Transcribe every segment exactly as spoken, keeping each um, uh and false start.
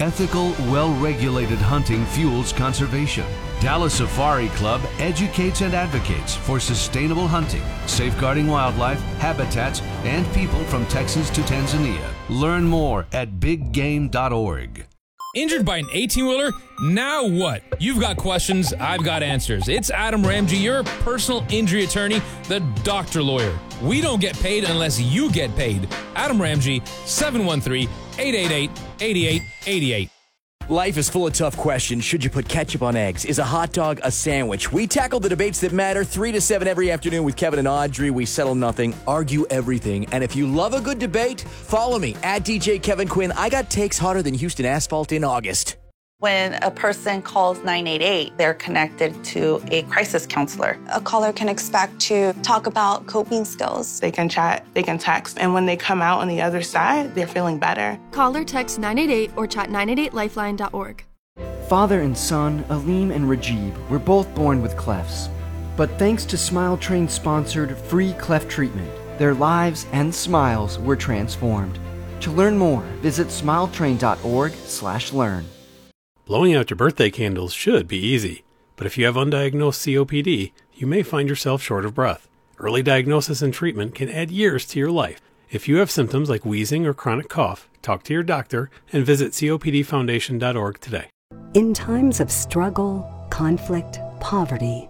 Ethical, well-regulated hunting fuels conservation. Dallas Safari Club educates and advocates for sustainable hunting, safeguarding wildlife, habitats, and people from Texas to Tanzania. Learn more at big game dot org. Injured by an eighteen-wheeler? Now what? You've got questions, I've got answers. It's Adam Ramsey, your personal injury attorney, the doctor lawyer. We don't get paid unless you get paid. Adam Ramsey, seven one three, eight eight eight, eight eight eight eight. Life is full of tough questions. Should you put ketchup on eggs? Is a hot dog a sandwich? We tackle the debates that matter three to seven every afternoon with Kevin and Audrey. We settle nothing, argue everything. And if you love a good debate, follow me at D J Kevin Quinn. I got takes hotter than Houston asphalt in August. When a person calls nine eight eight, they're connected to a crisis counselor. A caller can expect to talk about coping skills. They can chat, they can text, and when they come out on the other side, they're feeling better. Call or text nine eight eight or chat nine eight eight lifeline dot org. Father and son, Aleem and Rajib, were both born with clefts. But thanks to Smile Train sponsored free cleft treatment, their lives and smiles were transformed. To learn more, visit smile train dot org slash learn. Blowing out your birthday candles should be easy, but if you have undiagnosed C O P D, you may find yourself short of breath. Early diagnosis and treatment can add years to your life. If you have symptoms like wheezing or chronic cough, talk to your doctor and visit C O P D foundation dot org today. In times of struggle, conflict, poverty,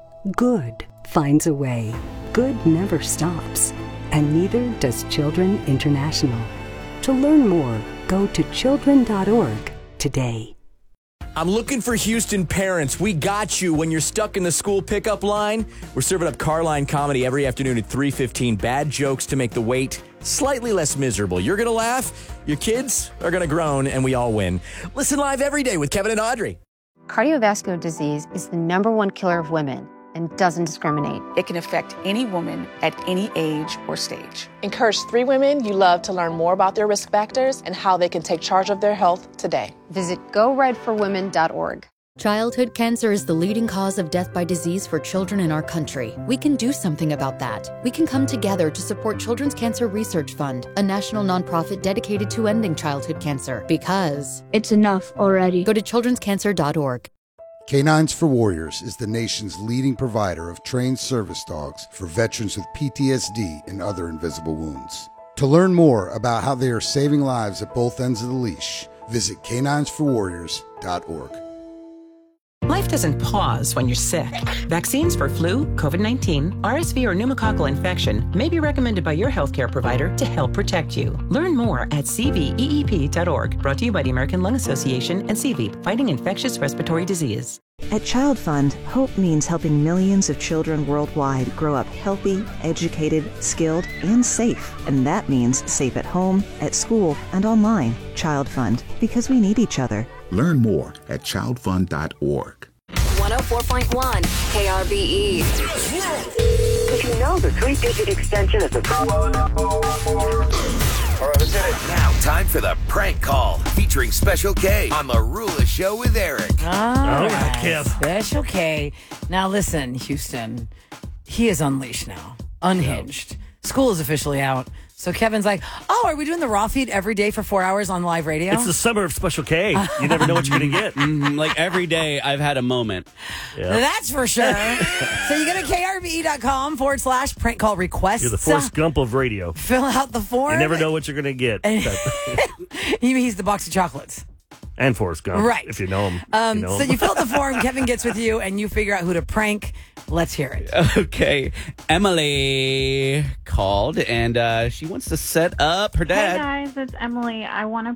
good finds a way. Good never stops, and neither does Children International. To learn more, go to children dot org today. I'm looking for Houston parents. We got you when you're stuck in the school pickup line. We're serving up Carline comedy every afternoon at three fifteen. Bad jokes to make the wait slightly less miserable. You're going to laugh, your kids are going to groan, and we all win. Listen live every day with Kevin and Audrey. Cardiovascular disease is the number one killer of women and doesn't discriminate. It can affect any woman at any age or stage. Encourage three women you love to learn more about their risk factors and how they can take charge of their health today. Visit go red for women dot org. Childhood cancer is the leading cause of death by disease for children in our country. We can do something about that. We can come together to support Children's Cancer Research Fund, a national nonprofit dedicated to ending childhood cancer. Because it's enough already. Go to children's cancer dot org. Canines for Warriors is the nation's leading provider of trained service dogs for veterans with P T S D and other invisible wounds. To learn more about how they are saving lives at both ends of the leash, visit canines for warriors dot org. Life doesn't pause when you're sick. Vaccines for flu, COVID nineteen, R S V, or pneumococcal infection may be recommended by your healthcare provider to help protect you. Learn more at c v e e p dot org. Brought to you by the American Lung Association and C V, fighting infectious respiratory disease. At Child Fund, hope means helping millions of children worldwide grow up healthy, educated, skilled, and safe. And that means safe at home, at school, and online. Child Fund, because we need each other. Learn more at child fund dot org. one oh four point one K R B E. Did you know the three-digit extension is a... All right, let's hit it. Now, time for the prank call, featuring Special K on the Rula Show with Eric. All right, Kev. Special K. Now, listen, Houston, he is unleashed now, unhinged. School is officially out. So Kevin's like, oh, are we doing the raw feed every day for four hours on live radio? It's the summer of Special K. You never know what you're going to get. Mm-hmm. Like every day, I've had a moment. Yep. That's for sure. So you go to K R B E dot com forward slash prank call requests. You're the Forrest Gump of radio. Fill out the form. You never know what you're going to get. He's the box of chocolates. And Forrest Gump, right? If you know him. Um, you know so him. you fill out the form, Kevin gets with you, and you figure out who to prank. Let's hear it. Okay. Emily called, and uh, she wants to set up her dad. Hey, guys. It's Emily. I want to